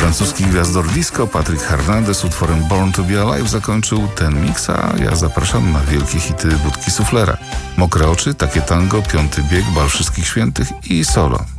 Francuski gwiazdor disco Patrick Hernandez utworem Born to be Alive zakończył ten miks, a ja zapraszam na wielkie hity Budki Suflera. Mokre oczy, Takie tango, Piąty bieg, Bal Wszystkich Świętych i Solo.